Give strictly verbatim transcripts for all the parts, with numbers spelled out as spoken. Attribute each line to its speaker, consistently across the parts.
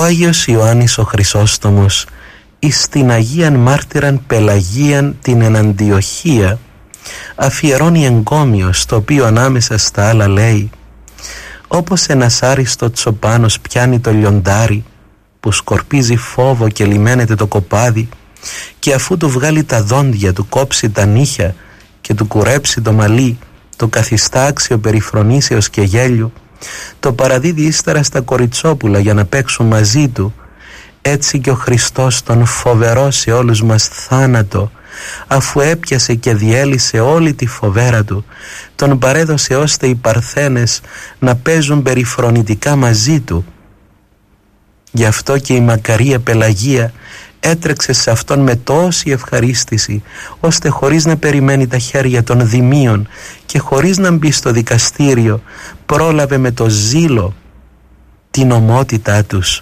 Speaker 1: Ο Άγιος Ιωάννης ο Χρυσόστομος εις την Αγίαν Μάρτυραν Πελαγίαν την εν Αντιοχία αφιερώνει εγκόμιο, στο οποίο ανάμεσα στα άλλα λέει: όπως ένας άριστο τσοπάνος πιάνει το λιοντάρι που σκορπίζει φόβο και λιμένεται το κοπάδι, και αφού του βγάλει τα δόντια, του κόψει τα νύχια και του κουρέψει το μαλλί, το καθιστά άξιο περιφρονήσεως και γέλιου, το παραδίδει ύστερα στα κοριτσόπουλα για να παίξουν μαζί του, έτσι και ο Χριστός τον φοβερό σε όλους μας θάνατο, αφού έπιασε και διέλυσε όλη τη φοβέρα του, τον παρέδωσε ώστε οι παρθένες να παίζουν περιφρονητικά μαζί του. Γι' αυτό και η μακαρία Πελαγία έτρεξε σε αυτόν με τόση ευχαρίστηση, ώστε χωρίς να περιμένει τα χέρια των δημίων και χωρίς να μπει στο δικαστήριο, πρόλαβε με το ζήλο την ομότητά τους.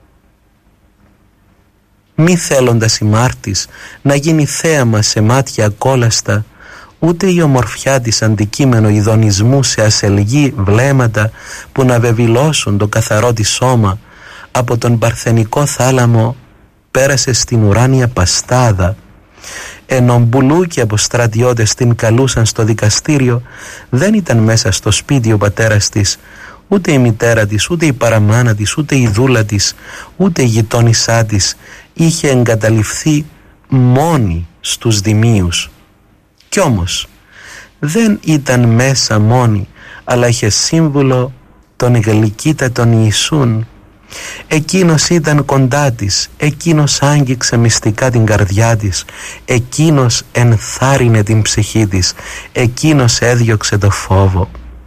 Speaker 1: Μη θέλοντας η Μάρτης να γίνει θέαμα σε μάτια ακόλαστα, ούτε η ομορφιά της αντικείμενο ειδονισμού σε ασελγή βλέμματα που να βεβηλώσουν το καθαρό της σώμα, από τον παρθενικό θάλαμο πέρασε στην ουράνια παστάδα. Ενώ μπουλούκοι από στρατιώτες την καλούσαν στο δικαστήριο, δεν ήταν μέσα στο σπίτι ο πατέρας της, ούτε η μητέρα της, ούτε η παραμάνα της, ούτε η δούλα της, ούτε η γειτόνισά της. Είχε εγκαταλειφθεί μόνη στους δημίους. Κι όμως δεν ήταν μέσα μόνη, αλλά είχε σύμβουλο τον γλυκύτατον Ιησούν. Εκείνος ήταν κοντά της, εκείνος άγγιξε μυστικά την καρδιά της, εκείνος ενθάρρυνε την ψυχή της, εκείνος έδιωξε το φόβο.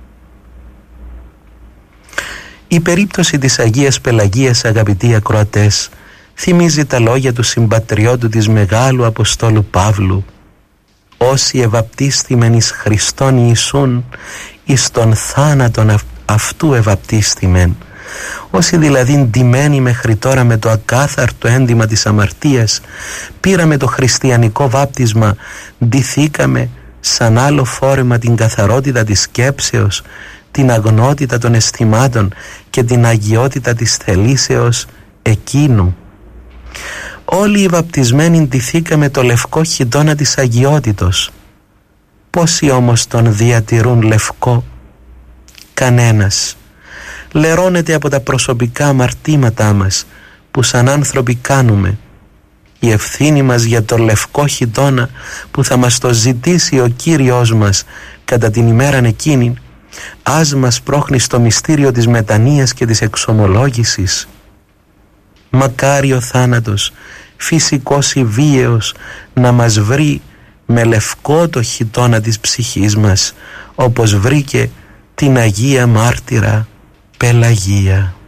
Speaker 1: Η περίπτωση της Αγίας Πελαγίας, αγαπητοί ακροατές, θυμίζει τα λόγια του συμπατριώτου της Μεγάλου Αποστόλου Παύλου: όσοι ευαπτίστημεν εις Χριστόν Ιησούν, εις τον θάνατον αυ- αυτού ευαπτίστημεν. Όσοι δηλαδή ντυμένοι μέχρι τώρα με το ακάθαρτο έντυμα της αμαρτίας, πήραμε το χριστιανικό βάπτισμα, ντυθήκαμε σαν άλλο φόρεμα την καθαρότητα της σκέψεως, την αγνότητα των αισθημάτων και την αγιότητα της θελήσεως εκείνου. Όλοι οι βαπτισμένοι ντυθήκαμε το λευκό χιτώνα της αγιότητος. Πόσοι όμως τον διατηρούν λευκό? Κανένας. Λερώνεται από τα προσωπικά αμαρτήματά μας που σαν άνθρωποι κάνουμε. Η ευθύνη μας για το λευκό χιτώνα που θα μας το ζητήσει ο Κύριος μας κατά την ημέραν εκείνη, ας μας πρόχνει στο μυστήριο της μετανοίας και της εξομολόγησης. Μακάρι ο θάνατος, φυσικός ή βίαιος, να μας βρει με λευκό το χιτώνα της ψυχής μας, όπως βρήκε την Αγία Μάρτυρα Πελαγία.